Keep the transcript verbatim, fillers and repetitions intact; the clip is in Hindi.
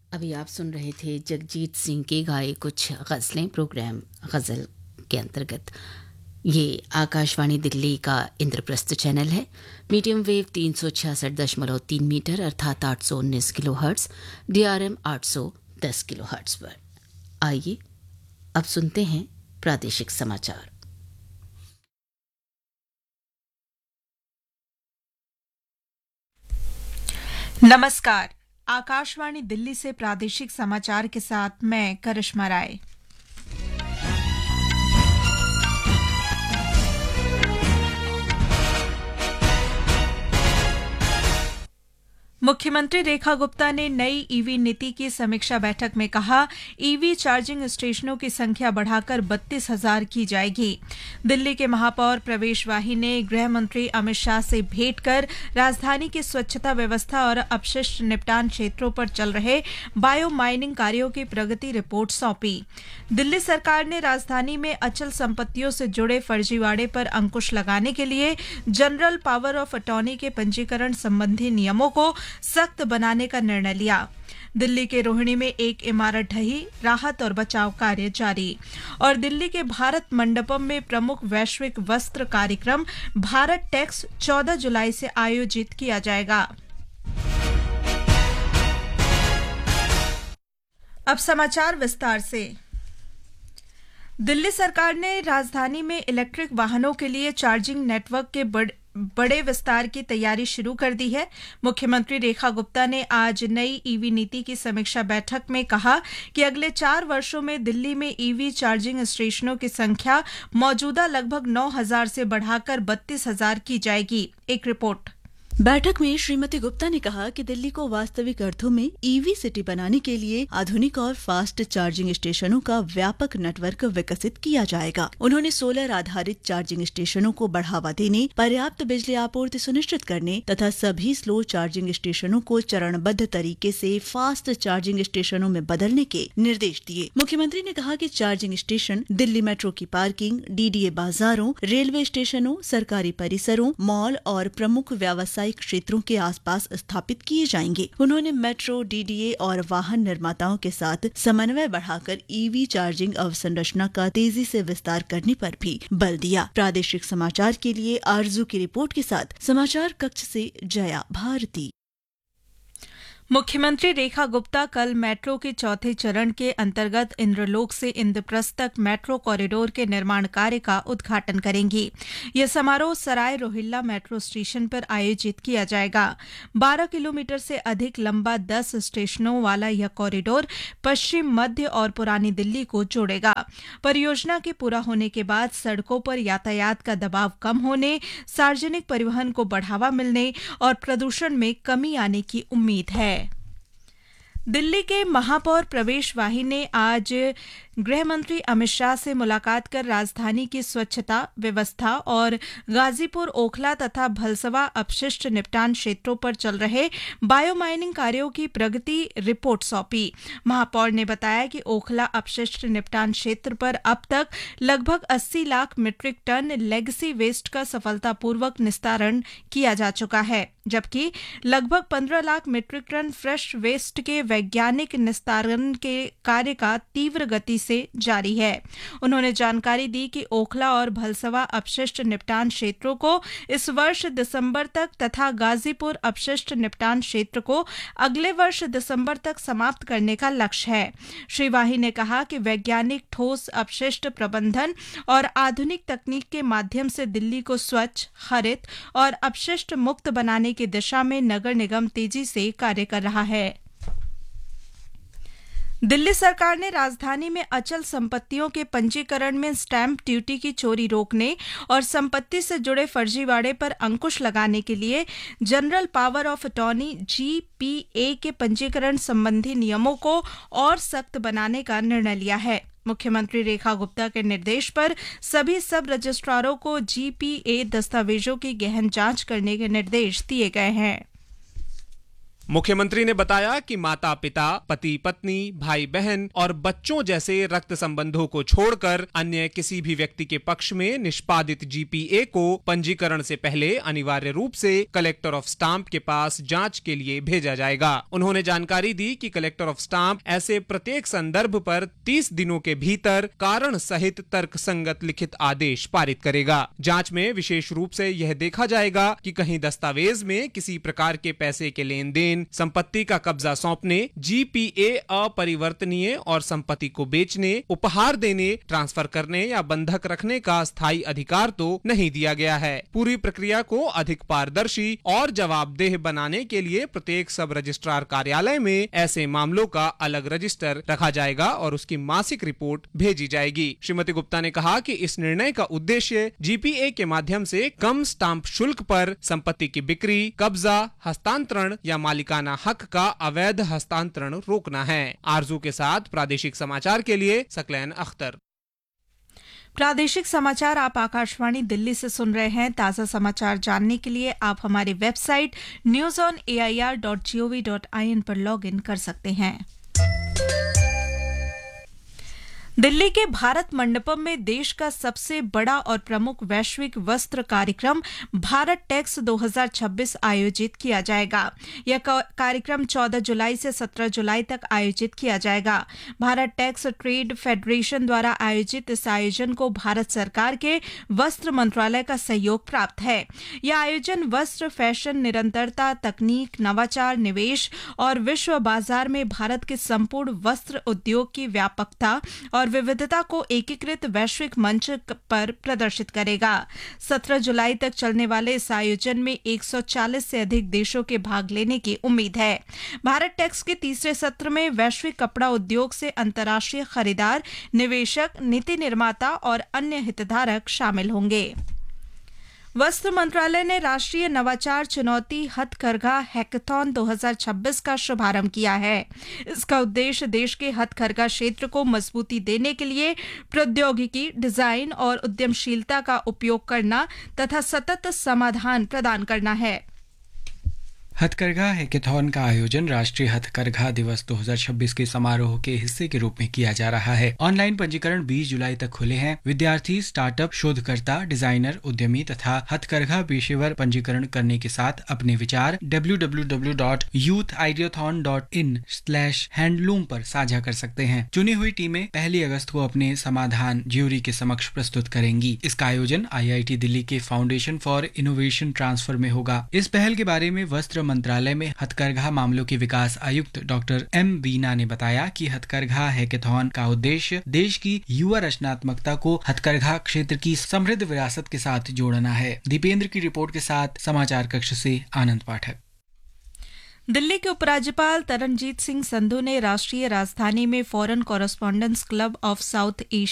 अभी आप सुन रहे थे जगजीत सिंह के गाए कुछ गज़लें प्रोग्राम गज़ल के अंतर्गत। ये आकाशवाणी दिल्ली का इंद्रप्रस्थ चैनल है। मीडियम वेव तीन सौ छियासठ दशमलव तीन मीटर अर्थात आठ सौ उन्नीस kilo hertz, D R M आठ सौ दस किलो हर्ट्स पर। आइए अब सुनते हैं प्रादेशिक समाचार। नमस्कार, आकाशवाणी दिल्ली से प्रादेशिक समाचार के साथ मैं करिश्मा राय। मुख्यमंत्री रेखा गुप्ता ने नई ईवी नीति की समीक्षा बैठक में कहा, ईवी चार्जिंग स्टेशनों की संख्या बढ़ाकर बत्तीस हजार की जाएगी। दिल्ली के महापौर प्रवेश वाही ने गृह मंत्री अमित शाह से भेंट कर राजधानी की स्वच्छता व्यवस्था और अपशिष्ट निपटान क्षेत्रों पर चल रहे बायो माइनिंग कार्यों की प्रगति रिपोर्ट सौंपी। दिल्ली सरकार ने राजधानी में अचल संपत्तियों से जुड़े फर्जीवाड़े पर अंकुश लगाने के लिए जनरल पावर ऑफ अटॉर्नी के पंजीकरण संबंधी नियमों को सख्त बनाने का निर्णय लिया। दिल्ली के रोहिणी में एक इमारत ढही, राहत और बचाव कार्य जारी। और दिल्ली के भारत मंडपम में प्रमुख वैश्विक वस्त्र कार्यक्रम भारत टेक्स चौदह जुलाई से आयोजित किया जाएगा। अब समाचार विस्तार से। दिल्ली सरकार ने राजधानी में इलेक्ट्रिक वाहनों के लिए चार्जिंग नेटवर्क के बड़ बड़े विस्तार की तैयारी शुरू कर दी है। मुख्यमंत्री रेखा गुप्ता ने आज नई ईवी नीति की समीक्षा बैठक में कहा कि अगले चार वर्षों में दिल्ली में ईवी चार्जिंग स्टेशनों की संख्या मौजूदा लगभग नौ हजार से बढ़ाकर बत्तीस हजार की जाएगी। एक रिपोर्ट। बैठक में श्रीमती गुप्ता ने कहा कि दिल्ली को वास्तविक अर्थों में ईवी सिटी बनाने के लिए आधुनिक और फास्ट चार्जिंग स्टेशनों का व्यापक नेटवर्क विकसित किया जाएगा। उन्होंने सोलर आधारित चार्जिंग स्टेशनों को बढ़ावा देने, पर्याप्त बिजली आपूर्ति सुनिश्चित करने तथा सभी स्लो चार्जिंग स्टेशनों को चरणबद्ध तरीके से फास्ट चार्जिंग स्टेशनों में बदलने के निर्देश दिए। मुख्यमंत्री ने कहा कि चार्जिंग स्टेशन दिल्ली मेट्रो की पार्किंग, डीडीए बाजारों, रेलवे स्टेशनों, सरकारी परिसरों, मॉल और प्रमुख व्यावसायिक क्षेत्रों के आसपास स्थापित किए जाएंगे। उन्होंने मेट्रो, डीडीए और वाहन निर्माताओं के साथ समन्वय बढ़ाकर ईवी चार्जिंग अवसंरचना का तेजी से विस्तार करने पर भी बल दिया। प्रादेशिक समाचार के लिए आरजू की रिपोर्ट के साथ समाचार कक्ष से जया भारती। मुख्यमंत्री रेखा गुप्ता कल मेट्रो के चौथे चरण के अंतर्गत इंद्रलोक से इंद्रप्रस्थ तक मेट्रो कॉरिडोर के निर्माण कार्य का उद्घाटन करेंगी। यह समारोह सराय रोहिल्ला मेट्रो स्टेशन पर आयोजित किया जाएगा। बारह किलोमीटर से अधिक लंबा दस स्टेशनों वाला यह कॉरिडोर पश्चिम, मध्य और पुरानी दिल्ली को जोड़ेगा। परियोजना के पूरा होने के बाद सड़कों पर यातायात का दबाव कम होने, सार्वजनिक परिवहन को बढ़ावा मिलने और प्रदूषण में कमी आने की उम्मीद है। दिल्ली के महापौर प्रवेश वाही ने आज गृह मंत्री अमित शाह से मुलाकात कर राजधानी की स्वच्छता व्यवस्था और गाजीपुर, ओखला तथा भलसवा अपशिष्ट निपटान क्षेत्रों पर चल रहे बायो माइनिंग कार्यों की प्रगति रिपोर्ट सौंपी। महापौर ने बताया कि ओखला अपशिष्ट निपटान क्षेत्र पर अब तक लगभग अस्सी lakh metric ton legacy waste का सफलतापूर्वक निस्तारण किया जा चुका है, जबकि लगभग पंद्रह lakh metric ton fresh waste के वैज्ञानिक निस्तारण के कार्य का तीव्र गति से जारी है। उन्होंने जानकारी दी कि ओखला और भलसवा अपशिष्ट निपटान क्षेत्रों को इस वर्ष दिसंबर तक तथा गाजीपुर अपशिष्ट निपटान क्षेत्र को अगले वर्ष दिसंबर तक समाप्त करने का लक्ष्य है। श्री वाही ने कहा कि वैज्ञानिक ठोस अपशिष्ट प्रबंधन और आधुनिक तकनीक के माध्यम से दिल्ली को स्वच्छ, हरित और अपशिष्ट मुक्त बनाने की दिशा में नगर निगम तेजी से कार्य कर रहा है। दिल्ली सरकार ने राजधानी में अचल संपत्तियों के पंजीकरण में स्टैंप ड्यूटी की चोरी रोकने और संपत्ति से जुड़े फर्जीवाड़े पर अंकुश लगाने के लिए general power of attorney GPA के पंजीकरण संबंधी नियमों को और सख्त बनाने का निर्णय लिया है। मुख्यमंत्री रेखा गुप्ता के निर्देश पर सभी सब रजिस्ट्रारों को जीपीए दस्तावेजों की गहन जांच करने के निर्देश दिए गए हैं। मुख्यमंत्री ने बताया कि माता पिता, पति पत्नी, भाई बहन और बच्चों जैसे रक्त संबंधों को छोड़कर अन्य किसी भी व्यक्ति के पक्ष में निष्पादित जीपीए को पंजीकरण से पहले अनिवार्य रूप से कलेक्टर ऑफ स्टाम्प के पास जांच के लिए भेजा जाएगा। उन्होंने जानकारी दी कि कलेक्टर ऑफ स्टाम्प ऐसे प्रत्येक संदर्भ पर तीस दिनों के भीतर कारण सहित तर्क संगत लिखित आदेश पारित करेगा। जांच में विशेष रूप से यह देखा जाएगा कि कहीं दस्तावेज में किसी प्रकार के पैसे के लेन देन, संपत्ति का कब्जा सौंपने, जीपीए अपरिवर्तनीय और संपत्ति को बेचने, उपहार देने, ट्रांसफर करने या बंधक रखने का स्थायी अधिकार तो नहीं दिया गया है। पूरी प्रक्रिया को अधिक पारदर्शी और जवाबदेह बनाने के लिए प्रत्येक सब रजिस्ट्रार कार्यालय में ऐसे मामलों का अलग रजिस्टर रखा जाएगा और उसकी मासिक रिपोर्ट भेजी जाएगी। श्रीमती गुप्ता ने कहा कि इस निर्णय का उद्देश्य जीपीए के माध्यम से कम स्टाम्प शुल्क पर संपत्ति की बिक्री, कब्जा, हस्तांतरण या मालिकाना हक का अवैध हस्तांतरण रोकना है। आरजू के साथ प्रादेशिक समाचार के लिए सकलैन अख्तर। प्रादेशिक समाचार आप आकाशवाणी दिल्ली से सुन रहे हैं। ताज़ा समाचार जानने के लिए आप हमारी website news on A I R dot G O V dot I N पर लॉग इन कर सकते हैं। दिल्ली के भारत मंडपम में देश का सबसे बड़ा और प्रमुख वैश्विक वस्त्र कार्यक्रम भारत टेक्स दो हज़ार छब्बीस आयोजित किया जाएगा। यह कार्यक्रम चौदह जुलाई से सत्रह जुलाई तक आयोजित किया जाएगा। भारत टेक्स ट्रेड फेडरेशन द्वारा आयोजित इस आयोजन को भारत सरकार के वस्त्र मंत्रालय का सहयोग प्राप्त है। यह आयोजन वस्त्र, फैशन, निरंतरता, तकनीक, नवाचार, निवेश और विश्व बाजार में भारत के संपूर्ण वस्त्र उद्योग की व्यापकता और विविधता को एकीकृत वैश्विक मंच पर प्रदर्शित करेगा। सत्रह जुलाई तक चलने वाले इस आयोजन में एक सौ चालीस से अधिक देशों के भाग लेने की उम्मीद है। भारत टेक्स के तीसरे सत्र में वैश्विक कपड़ा उद्योग से अंतर्राष्ट्रीय खरीदार, निवेशक, नीति निर्माता और अन्य हितधारक शामिल होंगे। वस्त्र मंत्रालय ने राष्ट्रीय नवाचार चुनौती हथकरघा हैकाथॉन दो हज़ार छब्बीस का शुभारंभ किया है। इसका उद्देश्य देश के हथकरघा क्षेत्र को मजबूती देने के लिए प्रौद्योगिकी, डिजाइन और उद्यमशीलता का उपयोग करना तथा सतत समाधान प्रदान करना है। हथकरघा हैकाथॉन का आयोजन राष्ट्रीय हथकरघा दिवस दो हज़ार छब्बीस के समारोह के हिस्से के रूप में किया जा रहा है। ऑनलाइन पंजीकरण बीस जुलाई तक खुले हैं। विद्यार्थी, स्टार्टअप, शोधकर्ता, डिजाइनर, उद्यमी तथा हथकरघा पेशेवर पंजीकरण करने के साथ अपने विचार W W W dot youth ideathon dot in slash handloom पर साझा कर सकते हैं। चुनी हुई टीमें पहली अगस्त को अपने समाधान ज्यूरी के समक्ष प्रस्तुत करेंगी। इसका आयोजन आई आई टी दिल्ली के फाउंडेशन फॉर इनोवेशन ट्रांसफर में होगा। इस पहल के बारे में वस्त्र मंत्रालय में हथकरघा मामलों के विकास आयुक्त डॉक्टर एम वीना ने बताया कि हथकरघा हैकाथॉन का उद्देश्य देश की युवा रचनात्मकता को हथकरघा क्षेत्र की समृद्ध विरासत के साथ जोड़ना है। दीपेंद्र की रिपोर्ट के साथ समाचार कक्ष से आनंद पाठक। दिल्ली के उपराज्यपाल तरनजीत सिंह संधू ने राष्ट्रीय राजधानी में foreign correspondents club of south Asia